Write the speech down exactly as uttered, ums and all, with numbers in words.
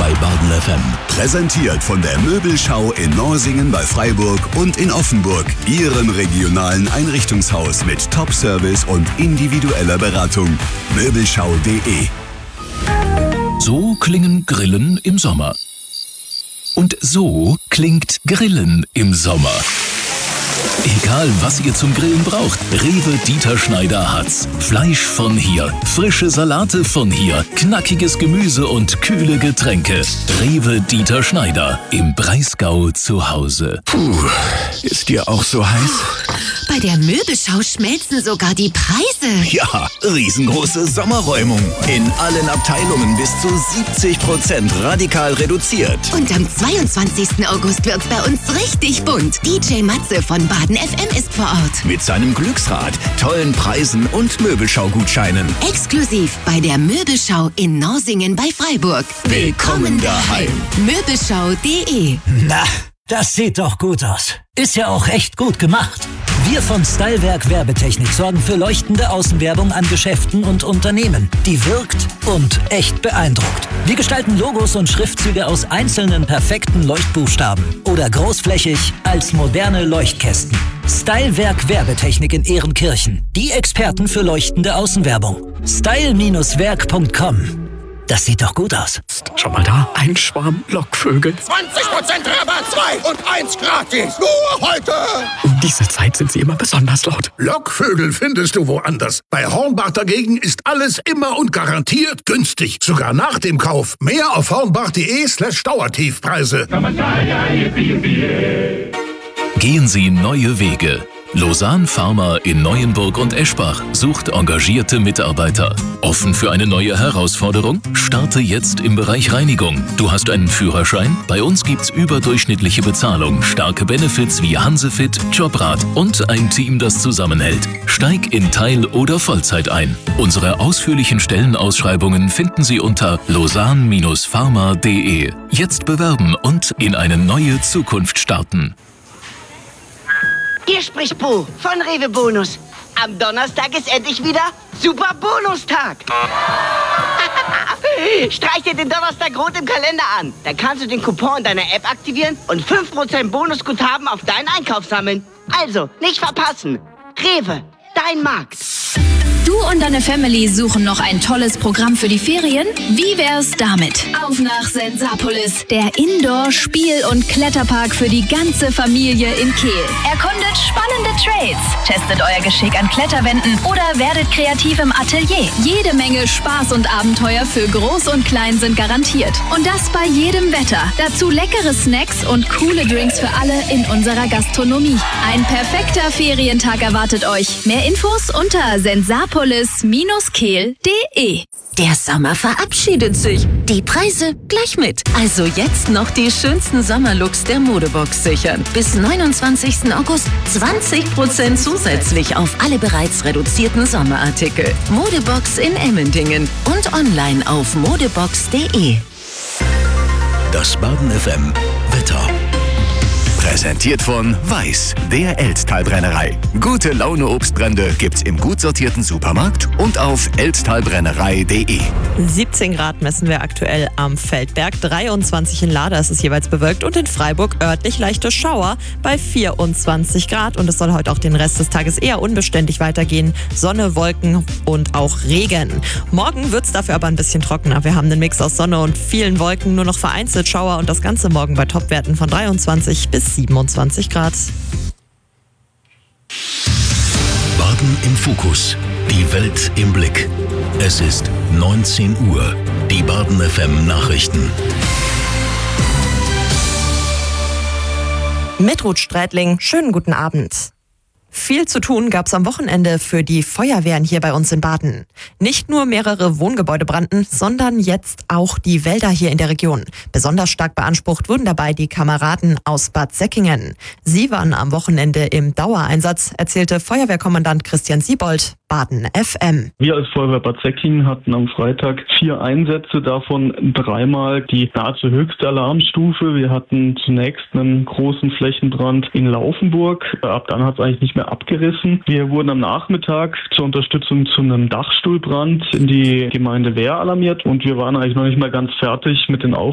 bei Baden F M. Präsentiert von der Möbelschau in Norsingen bei Freiburg und in Offenburg. Ihrem regionalen Einrichtungshaus mit Top-Service und individueller Beratung. Möbelschau punkt de. So klingen Grillen im Sommer. Und so klingt Grillen im Sommer. Egal, was ihr zum Grillen braucht, Rewe Dieter Schneider hat's. Fleisch von hier, frische Salate von hier, knackiges Gemüse und kühle Getränke. Rewe Dieter Schneider im Breisgau zu Hause. Puh, ist dir auch so heiß? Bei der Möbelschau schmelzen sogar die Preise. Ja, riesengroße Sommerräumung. In allen Abteilungen bis zu siebzig Prozent radikal reduziert. Und am zweiundzwanzigsten August wird's bei uns richtig bunt. D J Matze von Baden F M ist vor Ort. Mit seinem Glücksrad, tollen Preisen und Möbelschau-Gutscheinen. Exklusiv bei der Möbelschau in Norsingen bei Freiburg. Willkommen daheim. Möbelschau punkt de. Na, das sieht doch gut aus. Ist ja auch echt gut gemacht. Wir von Stylewerk Werbetechnik sorgen für leuchtende Außenwerbung an Geschäften und Unternehmen, die wirkt und echt beeindruckt. Wir gestalten Logos und Schriftzüge aus einzelnen perfekten Leuchtbuchstaben oder großflächig als moderne Leuchtkästen. Stylewerk Werbetechnik in Ehrenkirchen. Die Experten für leuchtende Außenwerbung. style Werk punkt com. Das sieht doch gut aus. Schau mal da, ein Schwarm Lockvögel. zwanzig Prozent Rabatt, zwei und eins gratis. Nur heute. Um diese Zeit sind sie immer besonders laut. Lockvögel findest du woanders. Bei Hornbach dagegen ist alles immer und garantiert günstig. Sogar nach dem Kauf. Mehr auf hornbach.de slash Dauertiefpreise. Gehen Sie neue Wege. Lausanne Pharma in Neuenburg und Eschbach sucht engagierte Mitarbeiter. Offen für eine neue Herausforderung? Starte jetzt im Bereich Reinigung. Du hast einen Führerschein? Bei uns gibt's überdurchschnittliche Bezahlung, starke Benefits wie Hansefit, Jobrat und ein Team, das zusammenhält. Steig in Teil- oder Vollzeit ein. Unsere ausführlichen Stellenausschreibungen finden Sie unter lausanne pharma punkt de. Jetzt bewerben und in eine neue Zukunft starten. Hier spricht Bo von Rewe Bonus. Am Donnerstag ist endlich wieder Super Bonustag. Streich dir den Donnerstag rot im Kalender an. Dann kannst du den Coupon in deiner App aktivieren und fünf Prozent Bonusguthaben auf deinen Einkauf sammeln. Also, nicht verpassen. Rewe, dein Markt. Du und deine Family suchen noch ein tolles Programm für die Ferien? Wie wär's damit? Auf nach Sensapolis, der Indoor-Spiel- und Kletterpark für die ganze Familie in Kehl. Erkundet spannende Trails, testet euer Geschick an Kletterwänden oder werdet kreativ im Atelier. Jede Menge Spaß und Abenteuer für Groß und Klein sind garantiert. Und das bei jedem Wetter. Dazu leckere Snacks und coole Drinks für alle in unserer Gastronomie. Ein perfekter Ferientag erwartet euch. Mehr Infos unter sensapolis kehl punkt de. Der Sommer verabschiedet sich. Die Preise gleich mit. Also jetzt noch die schönsten Sommerlooks der Modebox sichern. Bis neunundzwanzigsten August zwanzig Prozent zusätzlich auf alle bereits reduzierten Sommerartikel. Modebox in Emmendingen und online auf modebox punkt de. Das Baden F M Wetter. Präsentiert von Weiß, der Elztalbrennerei. Gute Laune Obstbrände gibt's im gut sortierten Supermarkt und auf elztalbrennerei punkt de. siebzehn Grad messen wir aktuell am Feldberg, dreiundzwanzig in Lahde, es ist jeweils bewölkt und in Freiburg örtlich leichte Schauer bei vierundzwanzig Grad. Und es soll heute auch den Rest des Tages eher unbeständig weitergehen. Sonne, Wolken und auch Regen. Morgen wird's dafür aber ein bisschen trockener. Wir haben einen Mix aus Sonne und vielen Wolken, nur noch vereinzelt Schauer und das Ganze morgen bei Topwerten von dreiundzwanzig bis siebenundzwanzig Grad. Baden im Fokus. Die Welt im Blick. Es ist neunzehn Uhr. Die Baden F M Nachrichten. Mit Ruth Strätling, schönen guten Abend. Viel zu tun gab es am Wochenende für die Feuerwehren hier bei uns in Baden. Nicht nur mehrere Wohngebäude brannten, sondern jetzt auch die Wälder hier in der Region. Besonders stark beansprucht wurden dabei die Kameraden aus Bad Säckingen. Sie waren am Wochenende im Dauereinsatz, erzählte Feuerwehrkommandant Christian Siebold, Baden F M. Wir als Feuerwehr Bad Säckingen hatten am Freitag vier Einsätze, davon dreimal die nahezu höchste Alarmstufe. Wir hatten zunächst einen großen Flächenbrand in Laufenburg. Ab dann hat es eigentlich nicht mehr abgerissen. Wir wurden am Nachmittag zur Unterstützung zu einem Dachstuhlbrand in die Gemeinde Wehr alarmiert und wir waren eigentlich noch nicht mal ganz fertig mit den Aufnahmen.